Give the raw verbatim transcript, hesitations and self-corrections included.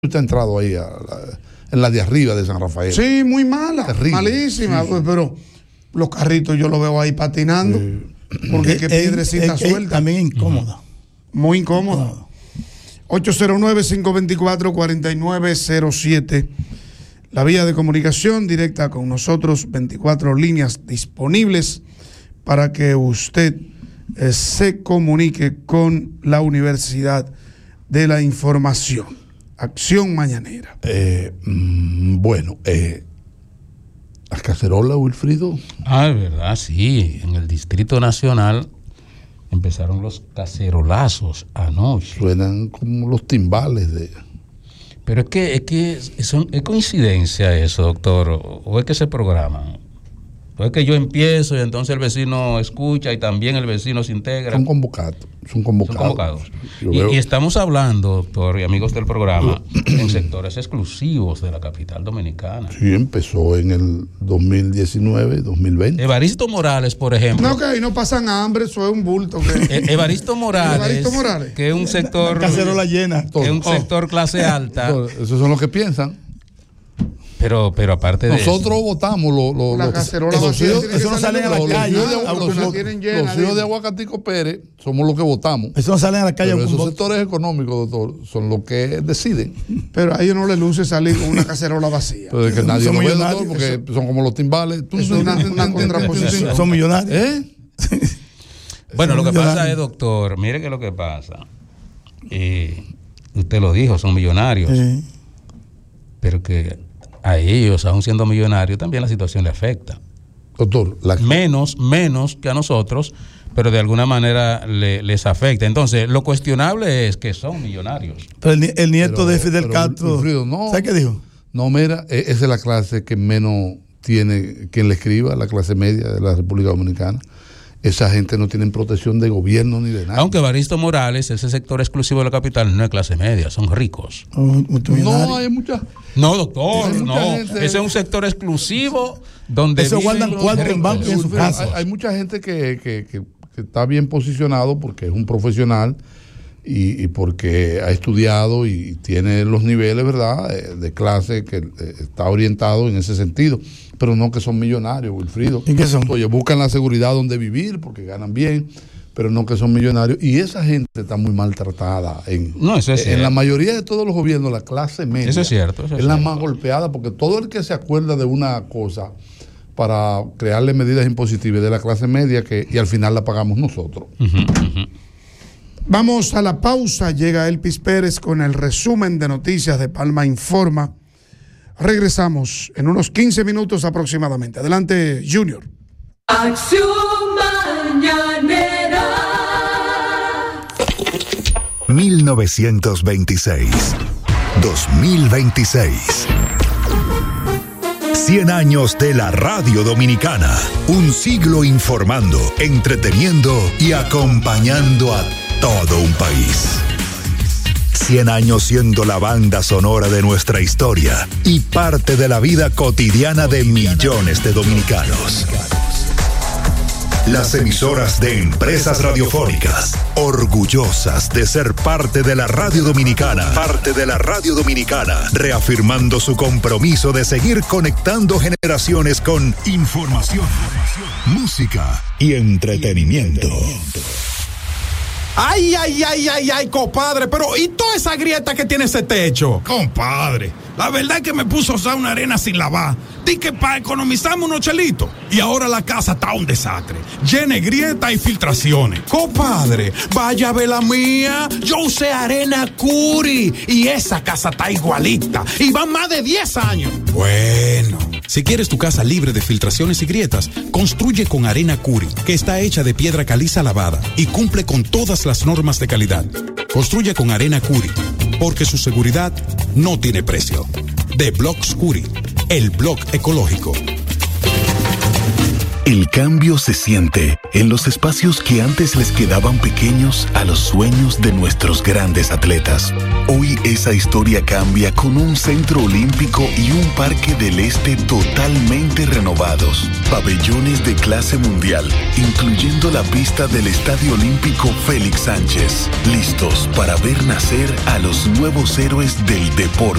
Usted ha entrado ahí a la, en la de arriba de San Rafael. Sí, muy mala, terrible, malísima, sí, sí. Pero los carritos yo los veo ahí patinando, sí. Porque qué piedrecita suelta. También incómoda. Muy incómoda. ocho cero nueve, cinco dos cuatro, cuatro nueve cero siete. La vía de comunicación directa con nosotros, veinticuatro líneas disponibles para que usted eh, se comunique con la Universidad de la Información. Acción mañanera. Eh, mm, bueno, eh, las cacerolas, Wilfrido. Ah, es verdad, sí. En el Distrito Nacional empezaron los cacerolazos anoche. Suenan como los timbales de. Pero es que es que es, es coincidencia eso, doctor, o, o es que se programan. O es que yo empiezo y entonces el vecino escucha y también el vecino se integra. Son convocados. Son convocados. Son convocados. Y, y estamos hablando, doctor y amigos del programa, en sectores exclusivos de la capital dominicana. Sí, empezó en el dos mil diecinueve, dos mil veinte. Evaristo Morales, por ejemplo. No, que ahí no pasan hambre, eso es un bulto. Que... E- Evaristo Morales, Evaristo Morales, que es un sector. La cacerola llena. Que es un sector clase alta. Esos son los que piensan. Pero, pero aparte de nosotros eso, votamos los lo, la lo, cacerola los vacía, hijos, eso no salen a la calle. Los hijos de Aguacatico Pérez somos los que votamos. Eso no salen a la calle. Pero esos sectores económicos, doctor, son los que deciden. Pero a ellos no les luce salir con una cacerola vacía. Pero es que nadie son lo ve, doctor, porque eso, son como los timbales. Es una, una contraposición. Son millonarios. ¿Eh? Bueno, lo que pasa es, doctor, mire que lo que pasa. Eh, usted lo dijo, son millonarios. Sí. Pero que a ellos, aún siendo millonarios, también la situación le afecta. Doctor, la... menos, menos que a nosotros, pero de alguna manera le, les afecta. Entonces, lo cuestionable es que son millonarios. Pero el, el nieto pero, de Fidel pero, Castro, Wilfrido, no, ¿sabe qué dijo? No, mira, esa es la clase que menos tiene quien le escriba, la clase media de la República Dominicana. Esa gente no tiene protección de gobierno ni de nada. Aunque Evaristo Morales, ese sector exclusivo de la capital, no es clase media, son ricos. Oh, no, hay muchas. No, doctor, no. Gente, ese es un sector exclusivo donde. Eso guardan cuarto en banco en su casa. Hay, hay mucha gente que, que, que, que está bien posicionado porque es un profesional y, y porque ha estudiado y tiene los niveles, ¿verdad?, de clase que está orientado en ese sentido. Pero no que son millonarios, Wilfrido. ¿Y qué son? Oye, buscan la seguridad donde vivir porque ganan bien, pero no que son millonarios. Y esa gente está muy maltratada en, no, eso es en la mayoría de todos los gobiernos, la clase media. Eso es cierto. Eso es, es la cierto. más golpeada porque todo el que se acuerda de una cosa para crearle medidas impositivas de la clase media que y al final la pagamos nosotros. Uh-huh, uh-huh. Vamos a la pausa. Llega Elpis Pérez con el resumen de noticias de Palma Informa. Regresamos en unos quince minutos aproximadamente. Adelante, Junior. Acción mañanera. mil novecientos veintiséis, dos mil veintiséis. cien años de la radio dominicana. Un siglo informando, entreteniendo y acompañando a todo un país. cien años siendo la banda sonora de nuestra historia y parte de la vida cotidiana de millones de dominicanos. Las emisoras de empresas radiofónicas, orgullosas de ser parte de la radio dominicana, parte de la radio dominicana, reafirmando su compromiso de seguir conectando generaciones con información, música y entretenimiento. Ay, ay, ay, ay, ay, compadre, pero ¿y toda esa grieta que tiene ese techo? Compadre, la verdad es que me puso a usar una arena sin lavar. Di que para economizarme unos chelitos. Y ahora la casa está un desastre, llena de grietas y filtraciones. Compadre, vaya a ver la mía. Yo usé arena Curi y esa casa está igualita. Y van más de diez años. Bueno, si quieres tu casa libre de filtraciones y grietas, construye con arena Curi, que está hecha de piedra caliza lavada y cumple con todas las normas de calidad. Construye con arena Curi, porque su seguridad no tiene precio. De Blocks Curi, el blog ecológico. El cambio se siente en los espacios que antes les quedaban pequeños a los sueños de nuestros grandes atletas. Hoy esa historia cambia con un centro olímpico y un parque del este totalmente renovados. Pabellones de clase mundial, incluyendo la pista del Estadio Olímpico Félix Sánchez. Listos para ver nacer a los nuevos héroes del deporte